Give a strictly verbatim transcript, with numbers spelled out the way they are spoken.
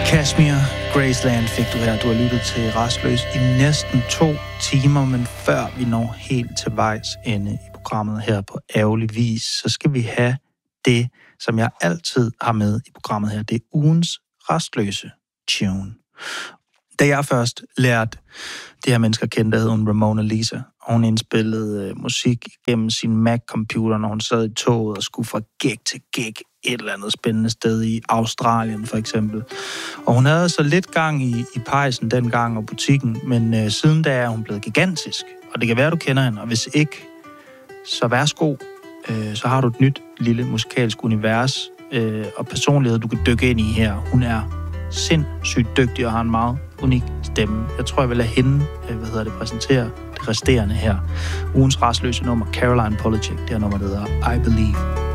Kashmir, Graceland fik du her. Du har lyttet til Rastløs i næsten to timer, men før vi når helt til vejs ende i programmet her på ærgerlig vis, så skal vi have det, som jeg altid har med i programmet her. Det er ugens Rastløse tune. Da jeg først lærte det her mennesker kendt, der hed hun Ramona Lisa, og hun indspillede øh, musik gennem sin Mac-computer, når hun sad i toget og skulle fra gig til gig et eller andet spændende sted i Australien for eksempel. Og hun havde så lidt gang i, i pejsen dengang og butikken, men øh, siden da er hun blevet gigantisk. Og det kan være, du kender hende, og hvis ikke, så værsgo. Øh, så har du et nyt lille musikalsk univers øh, og personlighed, du kan dykke ind i her. Hun er sindssygt dygtig og har en meget unik stemme. Jeg tror, jeg vil lade hende øh, hvad hedder det, præsentere det resterende her. Ugens rastløse nummer, Caroline Polachek, det her nummer, der hedder I Believe.